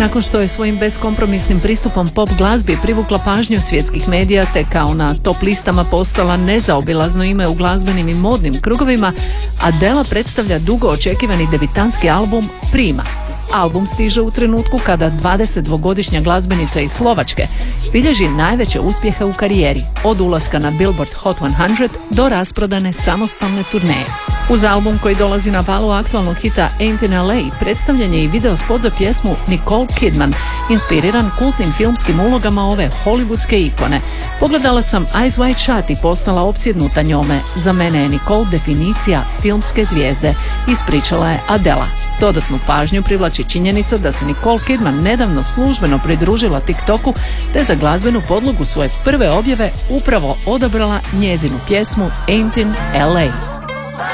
Nakon što je svojim beskompromisnim pristupom pop glazbi privukla pažnju svjetskih medija te kao na top listama postala nezaobilazno ime u glazbenim i modnim krugovima, Adele predstavlja dugo očekivani debitanski album Prima. Album stiže u trenutku kada 22-godišnja glazbenica iz Slovačke bilježi najveće uspjehe u karijeri, od ulaska na Billboard Hot 100 do rasprodane samostalne turneje. Uz album koji dolazi na valu aktualnog hita Ain't in LA predstavljen je i video spot za pjesmu Nicole Kidman, inspiriran kultnim filmskim ulogama ove hollywoodske ikone. Pogledala sam Eyes Wide Shut i postala opsjednuta njome. Za mene je Nicole definicija filmske zvijezde, ispričala je Adele. Dodatnu pažnju privlači činjenica da se Nicole Kidman nedavno službeno pridružila TikToku te za glazbenu podlogu svoje prve objave upravo odabrala njezinu pjesmu Ain't in LA.